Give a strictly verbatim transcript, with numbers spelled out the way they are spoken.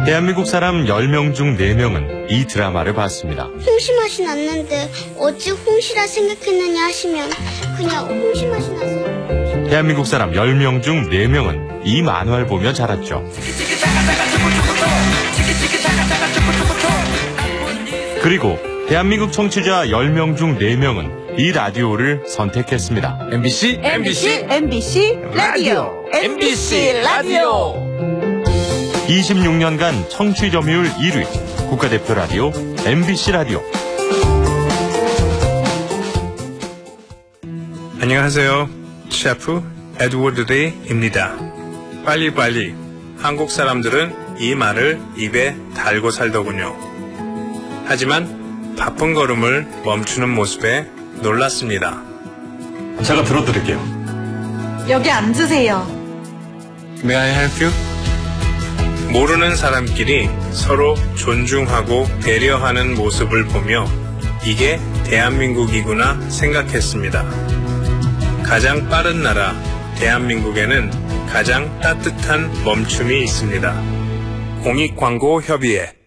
대한민국 사람 열 명 중 네 명은 이 드라마를 봤습니다. 홍시 맛이 났는데 어찌 홍시라 생각했느냐 하시면 그냥 홍시 맛이 나서. 대한민국 사람 열 명 중 네 명은 이 만화를 보며 자랐죠. 그리고 대한민국 청취자 열 명 중 네 명은 이 라디오를 선택했습니다. 엠비씨 엠비씨 엠비씨 라디오 엠비씨 라디오. 이십육 년간 청취 점유율 일 위 국가대표 라디오 엠비씨 라디오. 안녕하세요. 셰프 에드워드 데이입니다. 빨리빨리. 한국 사람들은 이 말을 입에 달고 살더군요. 하지만 바쁜 걸음을 멈추는 모습에 놀랐습니다. 제가 들어드릴게요. 여기 앉으세요. May I help you? 모르는 사람끼리 서로 존중하고 배려하는 모습을 보며 이게 대한민국이구나 생각했습니다. 가장 빠른 나라 대한민국에는 가장 따뜻한 멈춤이 있습니다. 공익광고협의회